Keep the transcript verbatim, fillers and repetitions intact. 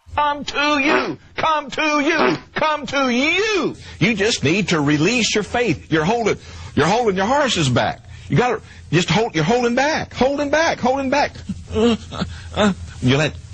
come to you, come to you, come to you. You just need to release your faith. You're holding, you're holding your horses back. You got to just hold. You're holding back, holding back, holding back. Uh, uh, you let